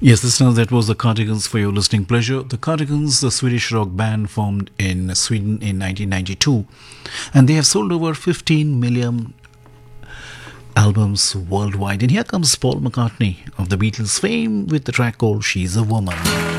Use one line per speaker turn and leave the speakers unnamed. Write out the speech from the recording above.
Yes, listeners, that was the Cardigans for your listening pleasure. The Cardigans, the Swedish rock band formed in Sweden in 1992, and they have sold over 15 million albums worldwide. And here comes Paul McCartney of the Beatles fame with the track called She's a Woman.